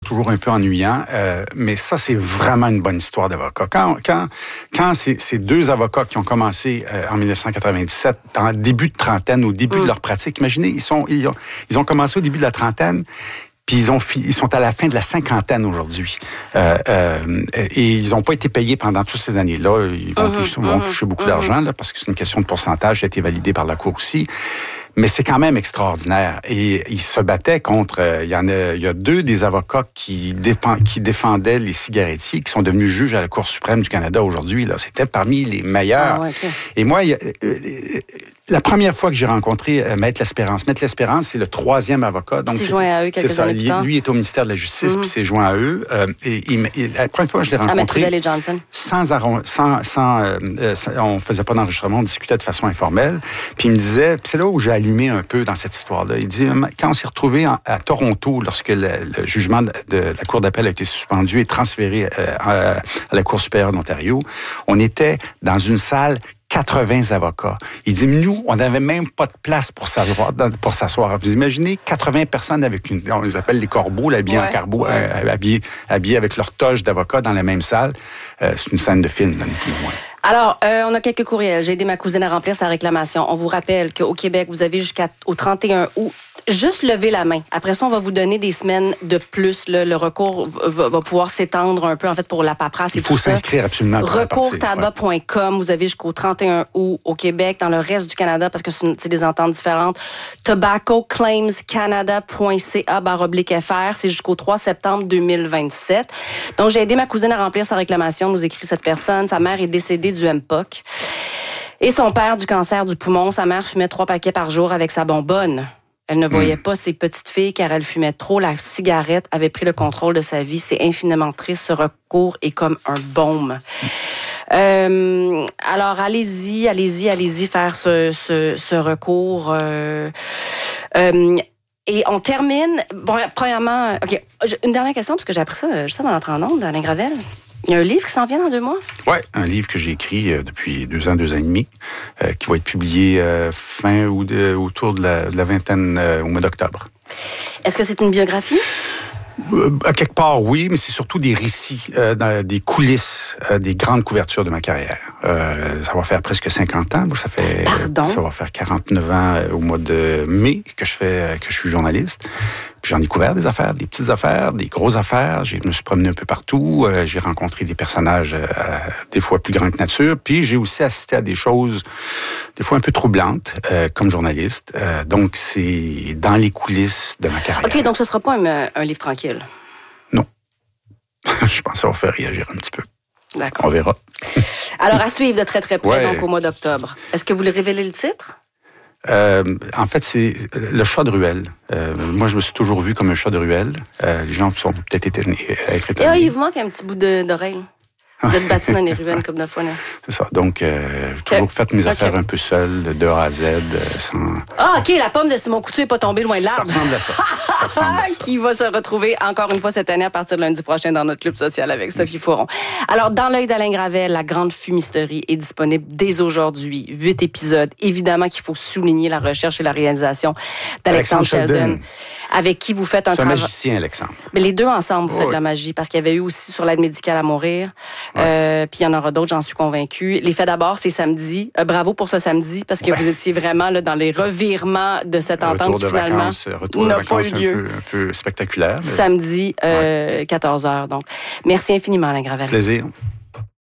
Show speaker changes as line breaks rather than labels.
toujours un peu ennuyant, mais ça, c'est vraiment une bonne histoire d'avocat. Quand ces deux avocats qui ont commencé en 1997, dans le début de trentaine, au début de leur pratique, imaginez, ils ont commencé au début de la trentaine, puis ils sont à la fin de la cinquantaine aujourd'hui. Et ils n'ont pas été payés pendant toutes ces années-là. Ils vont toucher beaucoup d'argent, là, parce que c'est une question de pourcentage qui a été validée par la Cour aussi. Mais c'est quand même extraordinaire. Et ils se battaient contre... Il y a deux des avocats qui défendaient les cigarettiers, qui sont devenus juges à la Cour suprême du Canada aujourd'hui. Là, c'était parmi les meilleurs. Ah, ouais, okay. Et moi, la première fois que j'ai rencontré Maître L'Espérance, c'est le troisième avocat. Donc,
il s'est joint à eux quelques années plus tard.
Lui est au ministère de la Justice, puis s'est joint à eux. Et la première fois que je l'ai rencontré...
À Maître Johnson.
On faisait pas d'enregistrement, on discutait de façon informelle. Puis il me disait... Puis c'est là où j'ai allumé un peu dans cette histoire-là. Il dit, quand on s'est retrouvé à Toronto, lorsque le jugement de la Cour d'appel a été suspendu et transféré à la Cour supérieure d'Ontario, on était dans une salle 80 avocats. Il dit, nous, on n'avait même pas de place pour s'asseoir. Vous imaginez 80 personnes avec on les appelle les corbeaux, habillés en corbeau, habillés avec leur toge d'avocats dans la même salle. C'est une scène de film, là, plus ou moins.
Alors, on a quelques courriels. J'ai aidé ma cousine à remplir sa réclamation. On vous rappelle qu'au Québec, vous avez jusqu'au 31 août. Juste lever la main. Après ça, on va vous donner des semaines de plus. Le recours va pouvoir s'étendre un peu, en fait, pour la paperasse et tout ça.
Il faut s'inscrire absolument.
Recourtabac.com. Vous avez jusqu'au 31 août au Québec, dans le reste du Canada, parce que c'est des ententes différentes. tobaccoclaimscanada.ca/FR. C'est jusqu'au 3 septembre 2027. Donc, j'ai aidé ma cousine à remplir sa réclamation, nous écrit cette personne. Sa mère est décédée du MPOC. Et son père du cancer du poumon. Sa mère fumait 3 paquets par jour avec sa bonbonne. Elle ne voyait pas ses petites filles car elle fumait trop. La cigarette avait pris le contrôle de sa vie. C'est infiniment triste. Ce recours est comme un baume. Alors, allez-y faire ce recours. Et on termine... Bon, premièrement... OK, une dernière question, parce que j'ai appris ça juste avant d'entrer en ondes, Alain Gravel. Il y a un livre qui s'en vient dans 2 mois?
Oui, un livre que j'ai écrit depuis 2 ans et demi, qui va être publié autour de la vingtaine au mois d'octobre.
Est-ce que c'est une biographie?
À quelque part, oui, mais c'est surtout des récits, des coulisses, des grandes couvertures de ma carrière. Ça va faire presque 50 ans. Ça va faire 49 ans au mois de mai que je suis journaliste. Puis j'en ai couvert des affaires, des petites affaires, des grosses affaires. Je me suis promené un peu partout. J'ai rencontré des personnages des fois plus grands que nature. Puis j'ai aussi assisté à des choses des fois un peu troublantes comme journaliste. Donc c'est dans les coulisses de ma carrière.
OK, donc ce ne sera pas un livre tranquille?
Non. Je pense que ça va faire réagir un petit peu.
D'accord.
On verra.
Alors, à suivre de très, très près, donc au mois d'octobre. Est-ce que vous voulez révéler le titre?
En fait, c'est le chat de ruelle. Moi, je me suis toujours vu comme un chat de ruelle. Les gens sont peut-être étonnés.
Et il vous manque un petit bout d'oreille. Vous êtes battu dans les ruelles comme 9 fois. Là.
C'est ça. Donc, j'ai toujours fait mes affaires un peu seul, de A à Z, sans...
Ah, OK, la pomme de Simon Coutu n'est pas tombée loin de l'arbre.
Ça ressemble à ça.
Qui va se retrouver encore une fois cette année à partir de lundi prochain dans notre club social avec Sophie Fauron. Alors, Dans l'œil d'Alain Gravel, la grande fumisterie est disponible dès aujourd'hui. 8 épisodes. Évidemment qu'il faut souligner la recherche et la réalisation d'Alexandre Sheldon, avec qui vous faites un travail...
C'est un magicien, Alexandre.
Mais les deux ensemble, vous faites de la magie, parce qu'il y avait eu aussi sur l'aide médicale à mourir. Puis il y en aura d'autres, j'en suis convaincue. Les faits d'abord, c'est samedi. Bravo pour ce samedi, parce que vous étiez vraiment là, dans les revirements de cette entente qui finalement
retour de vacances un peu spectaculaire.
Samedi, 14h. Donc, merci infiniment, Alain Gravel.
Plaisir.